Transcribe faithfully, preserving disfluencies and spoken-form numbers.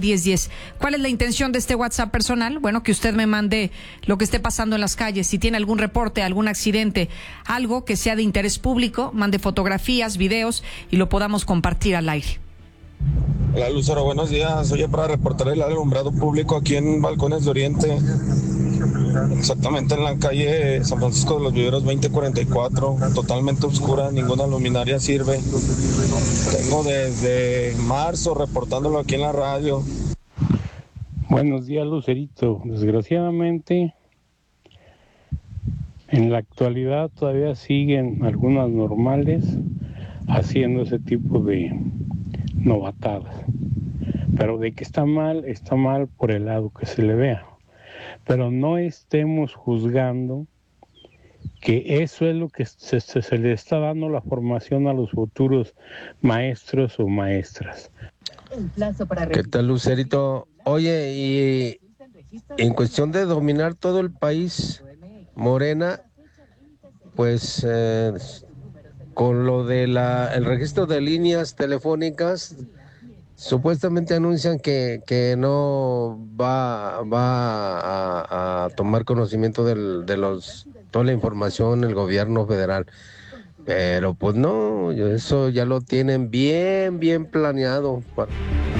diez diez. ¿Cuál es la intención de este WhatsApp personal? Bueno, que usted me mande lo que esté pasando en las calles. Si tiene algún reporte, algún accidente, algo que sea de interés público, mande fotografías, videos y lo podamos compartir al aire. Hola Lucero, buenos días. Oye, para reportar el alumbrado público aquí en Balcones de Oriente, exactamente en la calle San Francisco de los Viveros veinte cuarenta y cuatro, totalmente oscura, ninguna luminaria sirve. Tengo desde marzo reportándolo aquí en la radio. Buenos días, Lucerito. Desgraciadamente, en la actualidad todavía siguen algunas normales haciendo ese tipo de novatadas. Pero de que está mal, está mal por el lado que se le vea. Pero no estemos juzgando que eso es lo que se, se, se le está dando la formación a los futuros maestros o maestras. ¿Qué tal, Lucerito? Oye, y en cuestión de dominar todo el país, Morena, pues eh, con lo de la el registro de líneas telefónicas, supuestamente anuncian que, que no va, va a, a tomar conocimiento del, de los toda la información el gobierno federal. Pero pues no, eso ya lo tienen bien, bien planeado.